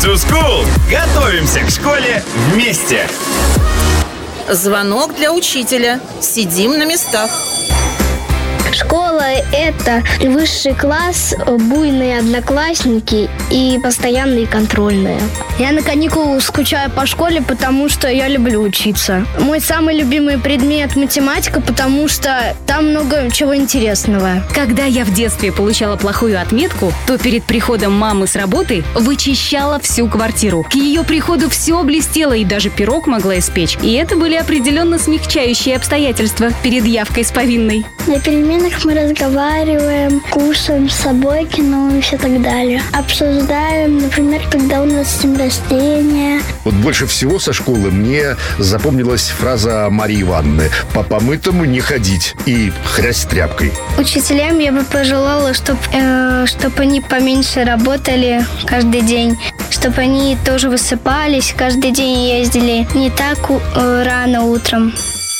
to School! Готовимся к школе вместе! Звонок для учителя. Сидим на местах. Школа – это высший класс, буйные одноклассники и постоянные контрольные. Я на каникулах скучаю по школе, потому что я люблю учиться. Мой самый любимый предмет – математика, потому что там много чего интересного. Когда я в детстве получала плохую отметку, то перед приходом мамы с работы вычищала всю квартиру. К ее приходу все блестело и даже пирог могла испечь. И это были определенно смягчающие обстоятельства перед явкой с повинной. На переменах мы разговариваем, кушаем с собой кино и все так далее. Обсуждаем, например, когда у нас день рождения. Вот больше всего со школы мне запомнилась фраза Марии Ивановны: «По помытому не ходить» и «хрясь тряпкой». Учителям я бы пожелала, чтобы они поменьше работали каждый день, чтобы они тоже высыпались, каждый день ездили не так рано утром.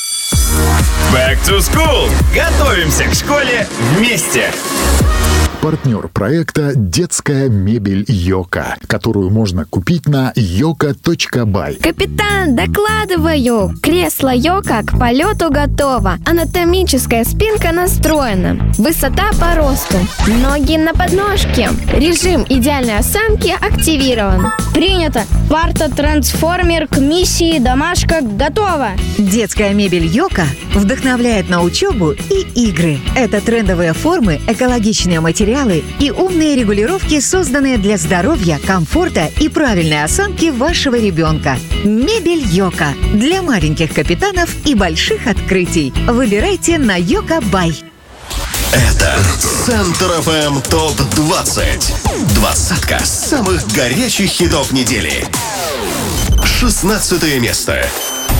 Back to School! Готовимся к школе вместе! Партнер проекта «Детская мебель Йока», которую можно купить на yoka.by. Капитан, докладываю! Кресло Йока к полету готово. Анатомическая спинка настроена. Высота по росту. Ноги на подножке. Режим идеальной осанки активирован. Принято! Парта-трансформер к миссии «Домашка» готова! Детская мебель Йока вдохновляет на учебу и игры. Это трендовые формы, экологичные материалы и умные регулировки, созданные для здоровья, комфорта и правильной осанки вашего ребенка. Мебель Йока для маленьких капитанов и больших открытий. Выбирайте на yoka.by. Это Центр ФМ ТОП-20. Двадцатка самых горячих хитов недели. 16 место.